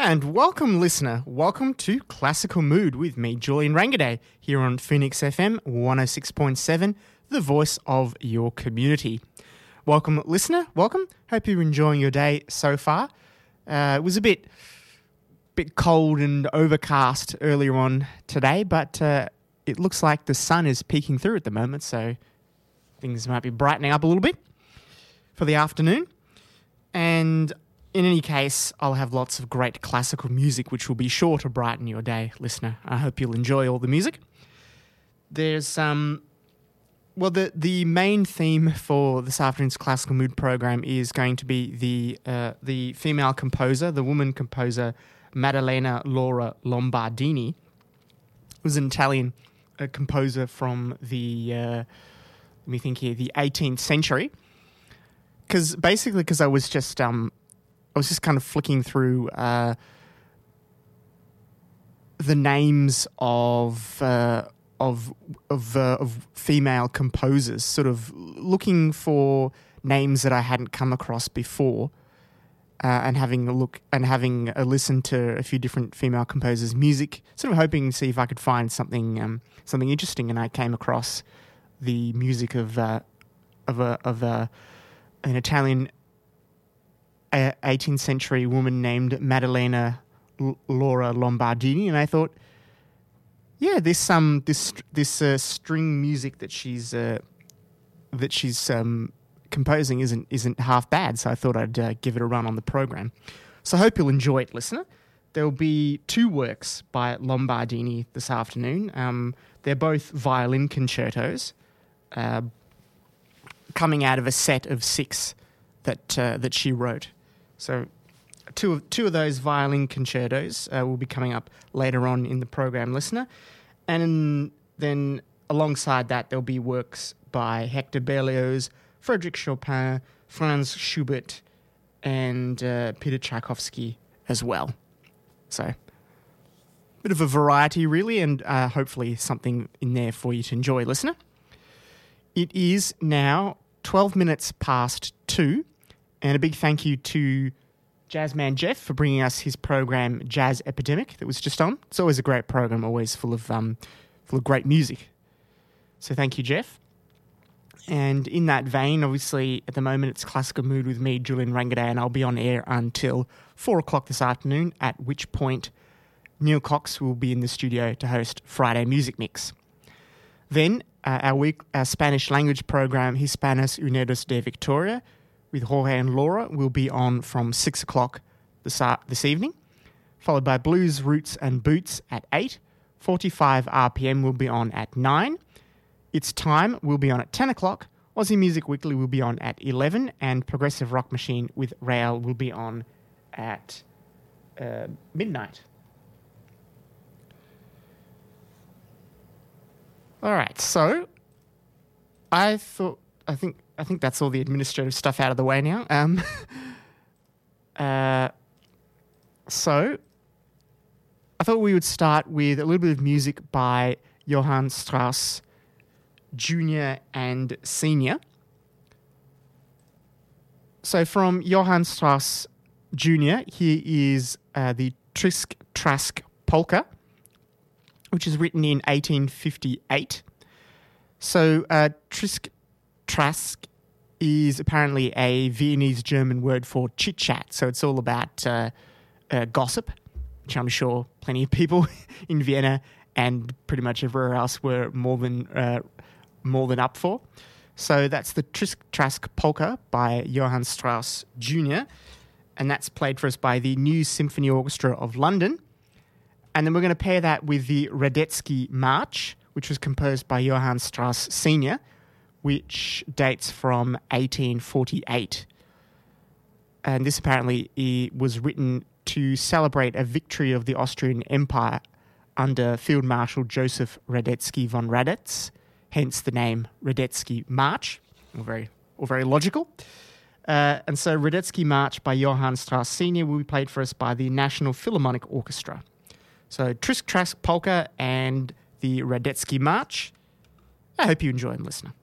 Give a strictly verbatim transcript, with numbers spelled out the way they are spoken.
And welcome, listener. Welcome to Classical Mood with me, Julian Rangaday, here on Phoenix F M one oh six point seven, the voice of your community. Welcome, listener. Welcome. Hope you're enjoying your day so far. Uh, it was a bit, bit cold and overcast earlier on today, but uh, it looks like the sun is peeking through at the moment, so things might be brightening up a little bit for the afternoon. And in any case, I'll have lots of great classical music which will be sure to brighten your day, listener. I hope you'll enjoy all the music. There's, um, well, the, the main theme for this afternoon's Classical Mood program is going to be the uh, the female composer, the woman composer, Maddalena Laura Lombardini, who's an Italian uh, composer from the, uh, let me think here, the eighteenth century. Because basically, because I was just... Um, I was just kind of flicking through uh, the names of uh, of of, uh, of female composers, sort of looking for names that I hadn't come across before, uh, and having a look and having a listen to a few different female composers' music, sort of hoping to see if I could find something um, something interesting. And I came across the music of uh, of a of a, an Italian eighteenth century woman named Maddalena L- Laura Lombardini, and I thought, yeah, this um this this uh, string music that she's uh, that she's um, composing isn't isn't half bad. So I thought I'd uh, give it a run on the program. So I hope you'll enjoy it, listener. There will be two works by Lombardini this afternoon. Um, they're both violin concertos, uh, coming out of a set of six that uh, that she wrote. So two of, two of those violin concertos uh, will be coming up later on in the program, listener. And then alongside that, there'll be works by Hector Berlioz, Frédéric Chopin, Franz Schubert, and uh, Peter Tchaikovsky as well. So a bit of a variety, really, and uh, hopefully something in there for you to enjoy, listener. It is now twelve minutes past two. And a big thank you to Jazzman Jeff for bringing us his program Jazz Epidemic that was just on. It's always a great program, always full of um, full of great music. So thank you, Jeff. And in that vein, obviously, at the moment, it's Classical Mood with me, Julian Rangaday, and I'll be on air until four o'clock this afternoon, at which point Neil Cox will be in the studio to host Friday Music Mix. Then uh, our week, our Spanish language program, Hispanos Unidos de Victoria, with Jorge and Laura, will be on from six o'clock this, uh, this evening, followed by Blues, Roots and Boots at eight. forty-five R P M will be on at nine. It's Time will be on at ten o'clock. Aussie Music Weekly will be on at eleven. And Progressive Rock Machine with Rael will be on at uh, midnight. All right, so I thought, I think, I think that's all the administrative stuff out of the way now. Um, uh, so, I thought we would start with a little bit of music by Johann Strauss Junior and Senior So, from Johann Strauss Junior, here is uh, the Trisk Trask Polka, which is written in eighteen fifty-eight. So, uh, Trisk Trask is apparently a Viennese-German word for chit-chat, so it's all about uh, uh, gossip, which I'm sure plenty of people in Vienna and pretty much everywhere else were more than uh, more than up for. So that's the Trisk Trask Polka by Johann Strauss Junior, and that's played for us by the New Symphony Orchestra of London. And then we're going to pair that with the Radetzky March, which was composed by Johann Strauss Senior, which dates from eighteen forty-eight. And this apparently was written to celebrate a victory of the Austrian Empire under Field Marshal Joseph Radetzky von Radetz, hence the name Radetzky March, or very, or very logical. Uh, and so Radetzky March by Johann Strauss Senior will be played for us by the National Philharmonic Orchestra. So Trisk Trask Polka and the Radetzky March. I hope you enjoy them, listener.